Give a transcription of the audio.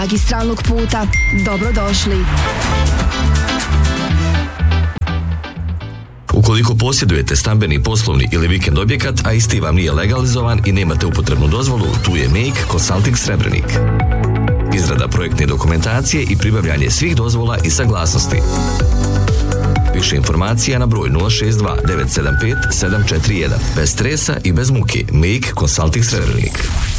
magistralnog puta. Dobrodošli. Ukoliko posjedujete stambeni, poslovni ili vikend objekat, a isti vam nije legalizovan i nemate upotrebnu dozvolu, tu je Make Consulting Srebrenik. Izrada projektne dokumentacije i pribavljanje svih dozvola i saglasnosti. Više informacija na broj 062 975 741. Bez stresa i bez muke. Make Consulting Srebrenik.